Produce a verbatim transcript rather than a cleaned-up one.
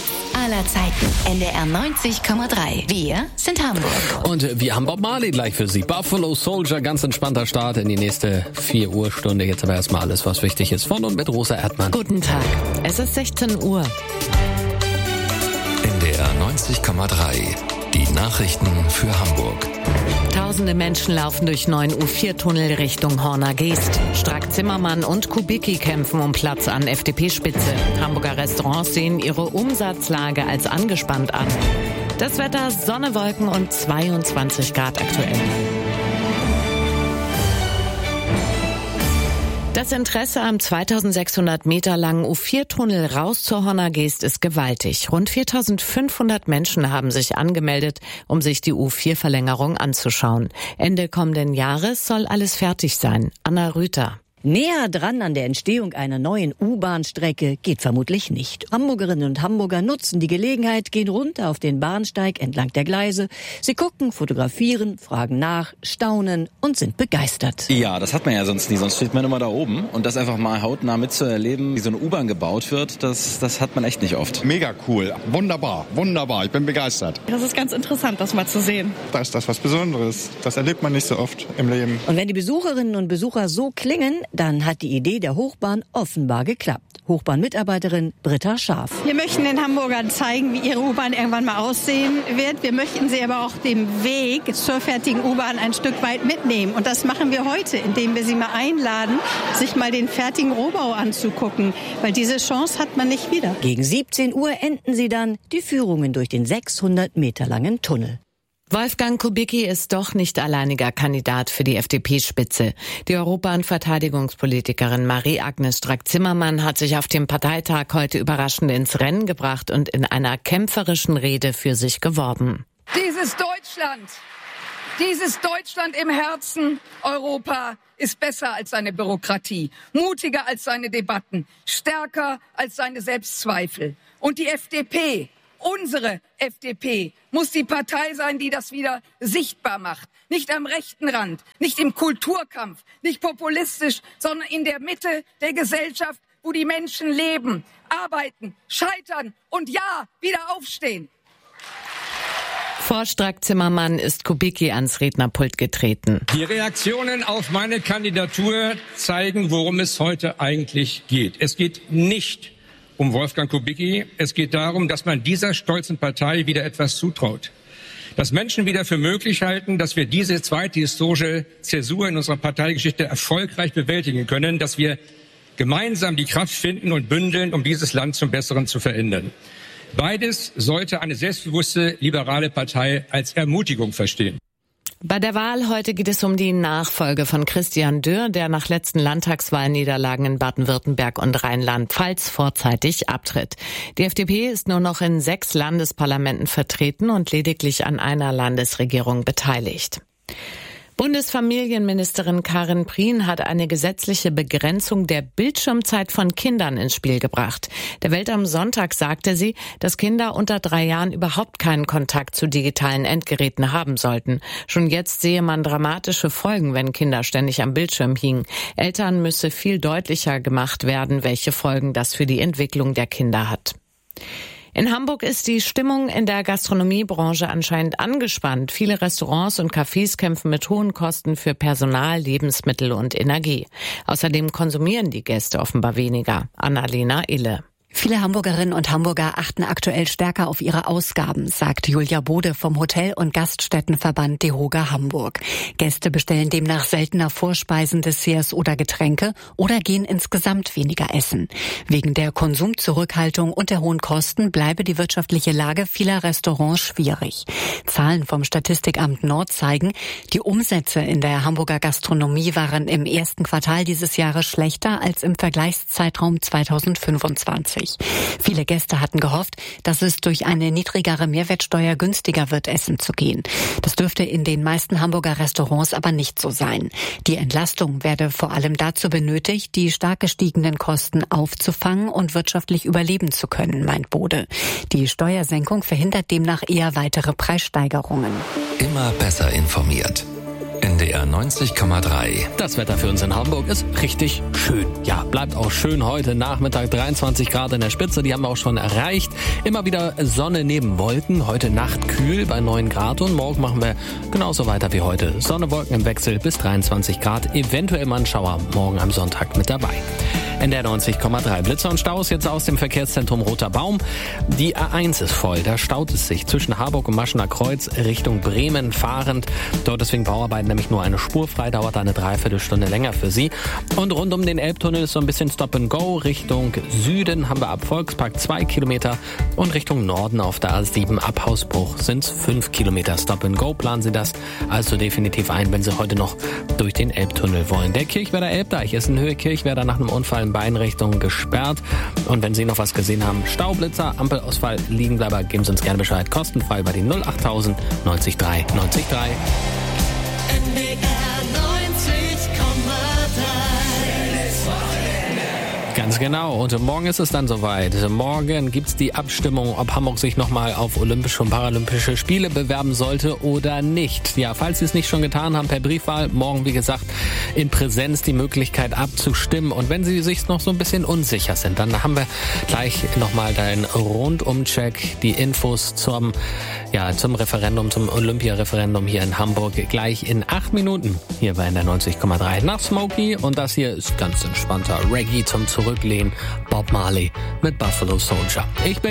aller Zeiten. N D R neunzig Komma drei. Wir sind Hamburg. Und wir haben Bob Marley gleich für Sie. Buffalo Soldier, ganz entspannter Start in die nächste vier Uhr Stunde. Jetzt aber erstmal alles, was wichtig ist. Von und mit Rosa Erdmann. Guten Tag. Es ist sechzehn Uhr. N D R neunzig Komma drei. Die Nachrichten für Hamburg. Tausende Menschen laufen durch neuen U vier Tunnel Richtung Horner Geest. Strack-Zimmermann und Kubicki kämpfen um Platz an F D P-Spitze. Hamburger Restaurants sehen ihre Umsatzlage als angespannt an. Das Wetter: Sonne, Wolken und zweiundzwanzig Grad aktuell. Das Interesse am zweitausendsechshundert Meter langen U vier Tunnel raus zur Horner Geest ist gewaltig. Rund viertausendfünfhundert Menschen haben sich angemeldet, um sich die U vier Verlängerung anzuschauen. Ende kommenden Jahres soll alles fertig sein. Anna Rüther. Näher dran an der Entstehung einer neuen U-Bahn-Strecke geht vermutlich nicht. Hamburgerinnen und Hamburger nutzen die Gelegenheit, gehen runter auf den Bahnsteig entlang der Gleise. Sie gucken, fotografieren, fragen nach, staunen und sind begeistert. Ja, das hat man ja sonst nie. Sonst steht man immer da oben. Und das einfach mal hautnah mitzuerleben, wie so eine U-Bahn gebaut wird, das, das hat man echt nicht oft. Mega cool. Wunderbar. Wunderbar. Ich bin begeistert. Das ist ganz interessant, das mal zu sehen. Da ist das was Besonderes. Das erlebt man nicht so oft im Leben. Und wenn die Besucherinnen und Besucher so klingen, dann hat die Idee der Hochbahn offenbar geklappt. Hochbahnmitarbeiterin Britta Scharf. Wir möchten den Hamburgern zeigen, wie ihre U-Bahn irgendwann mal aussehen wird. Wir möchten sie aber auch den Weg zur fertigen U-Bahn ein Stück weit mitnehmen. Und das machen wir heute, indem wir sie mal einladen, sich mal den fertigen Rohbau anzugucken. Weil diese Chance hat man nicht wieder. Gegen siebzehn Uhr enden sie dann die Führungen durch den sechshundert Meter langen Tunnel. Wolfgang Kubicki ist doch nicht alleiniger Kandidat für die F D P-Spitze. Die Europa- und Verteidigungspolitikerin Marie-Agnes Strack-Zimmermann hat sich auf dem Parteitag heute überraschend ins Rennen gebracht und in einer kämpferischen Rede für sich geworben. Dieses Deutschland, dieses Deutschland im Herzen Europa ist besser als seine Bürokratie, mutiger als seine Debatten, stärker als seine Selbstzweifel. Und die F D P, unsere F D P, muss die Partei sein, die das wieder sichtbar macht. Nicht am rechten Rand, nicht im Kulturkampf, nicht populistisch, sondern in der Mitte der Gesellschaft, wo die Menschen leben, arbeiten, scheitern und ja, wieder aufstehen. Vor Strack-Zimmermann ist Kubicki ans Rednerpult getreten. Die Reaktionen auf meine Kandidatur zeigen, worum es heute eigentlich geht. Es geht nicht um Wolfgang Kubicki. Es geht darum, dass man dieser stolzen Partei wieder etwas zutraut. Dass Menschen wieder für möglich halten, dass wir diese zweite historische Zäsur in unserer Parteigeschichte erfolgreich bewältigen können, dass wir gemeinsam die Kraft finden und bündeln, um dieses Land zum Besseren zu verändern. Beides sollte eine selbstbewusste liberale Partei als Ermutigung verstehen. Bei der Wahl heute geht es um die Nachfolge von Christian Dürr, der nach letzten Landtagswahlniederlagen in Baden-Württemberg und Rheinland-Pfalz vorzeitig abtritt. Die F D P ist nur noch in sechs Landesparlamenten vertreten und lediglich an einer Landesregierung beteiligt. Bundesfamilienministerin Karin Prien hat eine gesetzliche Begrenzung der Bildschirmzeit von Kindern ins Spiel gebracht. Der Welt am Sonntag sagte sie, dass Kinder unter drei Jahren überhaupt keinen Kontakt zu digitalen Endgeräten haben sollten. Schon jetzt sehe man dramatische Folgen, wenn Kinder ständig am Bildschirm hingen. Eltern müsse viel deutlicher gemacht werden, welche Folgen das für die Entwicklung der Kinder hat. In Hamburg ist die Stimmung in der Gastronomiebranche anscheinend angespannt. Viele Restaurants und Cafés kämpfen mit hohen Kosten für Personal, Lebensmittel und Energie. Außerdem konsumieren die Gäste offenbar weniger. Annalena Ille. Viele Hamburgerinnen und Hamburger achten aktuell stärker auf ihre Ausgaben, sagt Julia Bode vom Hotel- und Gaststättenverband DEHOGA Hamburg. Gäste bestellen demnach seltener Vorspeisen, Desserts oder Getränke oder gehen insgesamt weniger essen. Wegen der Konsumzurückhaltung und der hohen Kosten bleibe die wirtschaftliche Lage vieler Restaurants schwierig. Zahlen vom Statistikamt Nord zeigen, die Umsätze in der Hamburger Gastronomie waren im ersten Quartal dieses Jahres schlechter als im Vergleichszeitraum zweitausendfünfundzwanzig. Viele Gäste hatten gehofft, dass es durch eine niedrigere Mehrwertsteuer günstiger wird, essen zu gehen. Das dürfte in den meisten Hamburger Restaurants aber nicht so sein. Die Entlastung werde vor allem dazu benötigt, die stark gestiegenen Kosten aufzufangen und wirtschaftlich überleben zu können, meint Bode. Die Steuersenkung verhindert demnach eher weitere Preissteigerungen. Immer besser informiert. N D R neunzig Komma drei. Das Wetter für uns in Hamburg ist richtig schön. Ja, bleibt auch schön heute Nachmittag, dreiundzwanzig Grad in der Spitze, die haben wir auch schon erreicht. Immer wieder Sonne neben Wolken, heute Nacht kühl bei neun Grad und morgen machen wir genauso weiter wie heute. Sonne, Wolken im Wechsel bis dreiundzwanzig Grad, eventuell mal ein Schauer morgen am Sonntag mit dabei. N D R neunzig Komma drei. Blitzer und Staus jetzt aus dem Verkehrszentrum Roter Baum. Die A eins ist voll, da staut es sich zwischen Harburg und Maschener Kreuz Richtung Bremen fahrend. Dort ist wegen Bauarbeiten nämlich nur eine Spur frei, dauert eine Dreiviertelstunde länger für Sie. Und rund um den Elbtunnel ist so ein bisschen Stop and Go. Richtung Süden haben wir ab Volkspark zwei Kilometer und Richtung Norden auf der A sieben ab Hausbruch sind es fünf Kilometer Stop and Go. Planen Sie das also definitiv ein, wenn Sie heute noch durch den Elbtunnel wollen. Der Kirchwerder Elbdeich ist in Höhe Kirchwerder nach einem Unfall in beiden Richtungen gesperrt. Und wenn Sie noch was gesehen haben, Staublitzer, Ampelausfall, Liegenbleiber, geben Sie uns gerne Bescheid. Kostenfrei bei den null achttausend neunzig drei neunzig drei. N D R neunzig Komma drei. Ganz genau. Und morgen ist es dann soweit. Morgen gibt's die Abstimmung, ob Hamburg sich nochmal auf Olympische und Paralympische Spiele bewerben sollte oder nicht. Ja, falls Sie es nicht schon getan haben, per Briefwahl, morgen, wie gesagt, in Präsenz die Möglichkeit abzustimmen. Und wenn Sie sich noch so ein bisschen unsicher sind, dann haben wir gleich nochmal den Rundumcheck, die Infos zum, ja, zum Referendum, zum Olympia-Referendum hier in Hamburg gleich in acht Minuten hier bei N D R neunzig Komma drei nach Smokey. Und das hier ist ganz entspannter Reggae zum Zurücklehnen. Bob Marley mit Buffalo Soldier. Ich bin